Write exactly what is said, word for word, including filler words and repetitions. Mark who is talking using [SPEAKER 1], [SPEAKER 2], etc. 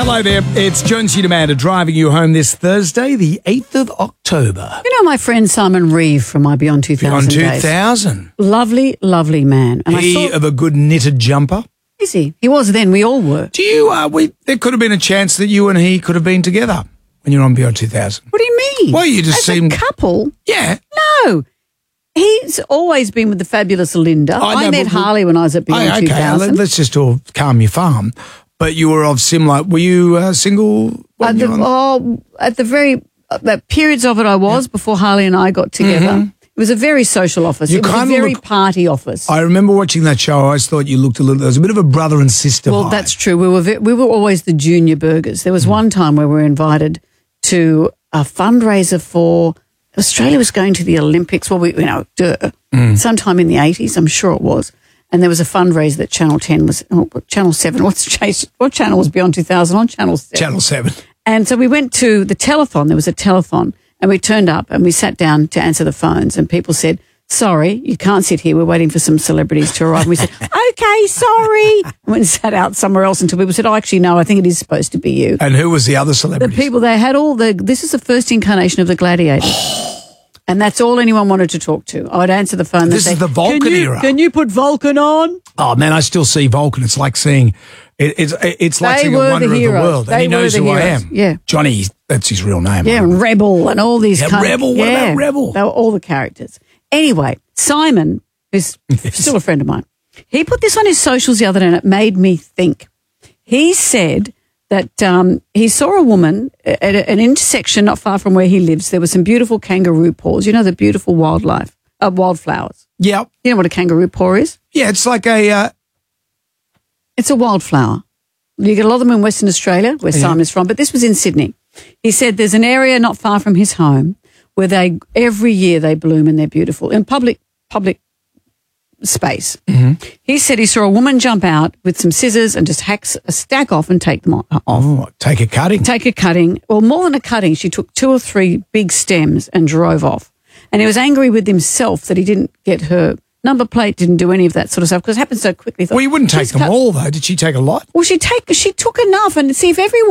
[SPEAKER 1] Hello there, it's Jonesy Demander driving you home this Thursday, the eighth of October.
[SPEAKER 2] You know my friend Simon Reeve from my Beyond two thousand
[SPEAKER 1] Beyond
[SPEAKER 2] days?
[SPEAKER 1] two thousand.
[SPEAKER 2] Lovely, lovely man. And
[SPEAKER 1] He
[SPEAKER 2] I saw,
[SPEAKER 1] of a good knitted jumper.
[SPEAKER 2] is he? He was then, we all were.
[SPEAKER 1] Do you, uh, we, there could have been a chance that you and he could have been together when you're on Beyond two thousand.
[SPEAKER 2] What do you mean?
[SPEAKER 1] Well, you just
[SPEAKER 2] As
[SPEAKER 1] seem-
[SPEAKER 2] a couple?
[SPEAKER 1] Yeah.
[SPEAKER 2] No. He's always been with the fabulous Linda.
[SPEAKER 1] I
[SPEAKER 2] I,
[SPEAKER 1] know,
[SPEAKER 2] met
[SPEAKER 1] but-
[SPEAKER 2] Harley when I was at Beyond
[SPEAKER 1] Oh, okay,
[SPEAKER 2] two thousand.
[SPEAKER 1] let's just all calm your farm. But you were of similar, were you uh, single? when
[SPEAKER 2] At
[SPEAKER 1] you
[SPEAKER 2] the,
[SPEAKER 1] were on-
[SPEAKER 2] oh, at the very uh, the periods of it I was, before Harley and I got together.
[SPEAKER 1] Mm-hmm.
[SPEAKER 2] It was a very social office.
[SPEAKER 1] You
[SPEAKER 2] it was a
[SPEAKER 1] kinda
[SPEAKER 2] very
[SPEAKER 1] look-
[SPEAKER 2] party office.
[SPEAKER 1] I remember watching that show. I always thought you looked a little, there was a bit of a brother and sister
[SPEAKER 2] Well,
[SPEAKER 1] vibe.
[SPEAKER 2] that's true. We were ve- we were always the junior burgers. There was one time where we were invited to a fundraiser for Australia was going to the Olympics. Well, we you know, duh, sometime in the eighties, I'm sure it was. And there was a fundraiser that Channel ten was, oh, Channel seven. What's Chase? What channel was Beyond two thousand on? Channel seven.
[SPEAKER 1] Channel seven.
[SPEAKER 2] And so we went to the telethon. There was a telethon, and we turned up and we sat down to answer the phones. And people said, "Sorry, you can't sit here. We're waiting for some celebrities to arrive." And we said, "Okay, sorry." And went and sat out somewhere else until people said, "Oh, actually, no, I think it is supposed to be you."
[SPEAKER 1] And who was the other
[SPEAKER 2] The
[SPEAKER 1] celebrity?
[SPEAKER 2] people, they had all the, this is the first incarnation of the Gladiators. And that's all anyone wanted to talk to. I would answer the phone.
[SPEAKER 1] This
[SPEAKER 2] they'd
[SPEAKER 1] is
[SPEAKER 2] say,
[SPEAKER 1] the Vulcan
[SPEAKER 2] can you,
[SPEAKER 1] era."
[SPEAKER 2] Can you put Vulcan on?
[SPEAKER 1] Oh man, I still see Vulcan. It's like seeing, it, it's it's like
[SPEAKER 2] They
[SPEAKER 1] seeing
[SPEAKER 2] were
[SPEAKER 1] a
[SPEAKER 2] the
[SPEAKER 1] wonder of the
[SPEAKER 2] heroes.
[SPEAKER 1] world, and
[SPEAKER 2] They
[SPEAKER 1] he knows
[SPEAKER 2] were the
[SPEAKER 1] who I
[SPEAKER 2] heroes.
[SPEAKER 1] am.
[SPEAKER 2] Yeah.
[SPEAKER 1] Johnny, that's his real name.
[SPEAKER 2] Yeah, and Rebel and all these
[SPEAKER 1] Yeah,
[SPEAKER 2] kind
[SPEAKER 1] Rebel,
[SPEAKER 2] of...
[SPEAKER 1] what about Rebel?
[SPEAKER 2] They were all the characters. Anyway, Simon, who's still a friend of mine, he put this on his socials the other day and it made me think. He said that um, he saw a woman at a- an intersection not far from where he lives. There were some beautiful kangaroo paws. You know, the beautiful wildlife, uh, wildflowers.
[SPEAKER 1] Yeah,
[SPEAKER 2] You know what a kangaroo paw is?
[SPEAKER 1] yeah. It's like a uh,
[SPEAKER 2] It's a wildflower. You get a lot of them in Western Australia, where Simon is from, but this was in Sydney. He said there's an area not far from his home where they every year they bloom and they're beautiful in public public space. He said he saw a woman jump out with some scissors and just hack a stack off and take them o- off.
[SPEAKER 1] oh, take a cutting.
[SPEAKER 2] Take a cutting, well, more than a cutting. She took two or three big stems and drove off. And he was angry with himself that he didn't get her number plate, didn't do any of that sort of stuff because it happened so quickly. He thought,
[SPEAKER 1] Well, you wouldn't take
[SPEAKER 2] "Just
[SPEAKER 1] them
[SPEAKER 2] cut-"
[SPEAKER 1] all though. Did she take a lot?
[SPEAKER 2] Well, she take she took enough, and see if everyone.